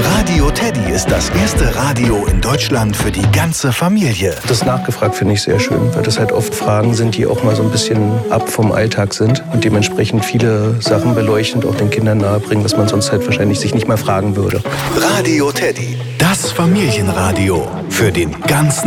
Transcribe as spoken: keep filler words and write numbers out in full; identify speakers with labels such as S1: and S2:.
S1: Radio Teddy ist das erste Radio in Deutschland für die ganze Familie.
S2: Das nachgefragt finde ich sehr schön, weil das halt oft Fragen sind, die auch mal so ein bisschen ab vom Alltag sind und dementsprechend viele Sachen beleuchtend auch den Kindern nahebringen, was man sonst halt wahrscheinlich sich nicht mal fragen würde.
S1: Radio Teddy, das Familienradio für den ganzen